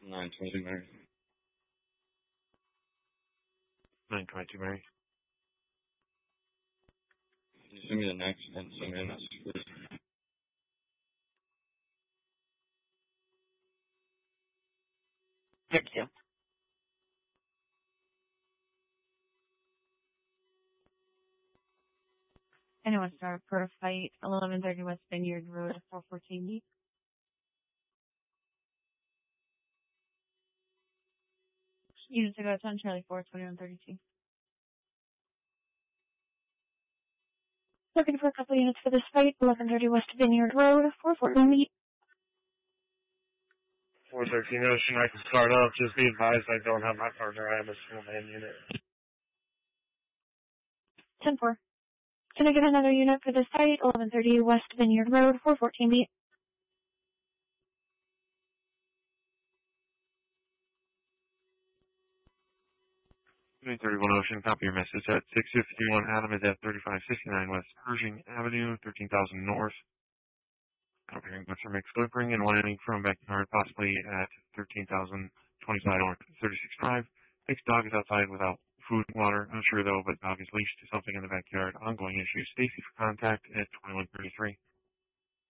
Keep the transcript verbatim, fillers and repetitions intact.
nine twenty-two Mary. nine twenty-two Mary. Can you send me the next and send me a message, please? Yep, yep. Anyone start for a fight, eleven thirty West Vineyard Road, four fourteen B. Units to go to Charlie four, twenty-one thirty-two. Looking for a couple units for this fight, eleven thirty West Vineyard Road, four fourteen B. four thirteen Ocean, I can start up. Just be advised I don't have my partner. I have a single man unit. ten four. Can I get another unit for this site? eleven thirty West Vineyard Road, four fourteen B. three thirty-one Ocean, copy your message at six fifty-one Adam is at thirty-five sixty-nine West Pershing Avenue, thirteen thousand North. Copying Butcher Mix delivering and one ending from backyard, possibly at thirteen thousand twenty-five North, thirty-six Drive. Next dog is outside without food and water. Unsure though, but dog is leashed to something in the backyard. Ongoing issues. Stacy for contact at twenty-one thirty-three.